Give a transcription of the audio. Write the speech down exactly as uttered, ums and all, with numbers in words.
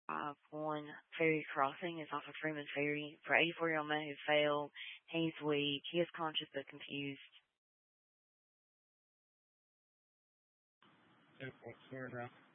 five one Ferry Crossing is off of Freeman Ferry. For eighty-four-year-old man who fell, he's weak. He is conscious but confused. ten point four now.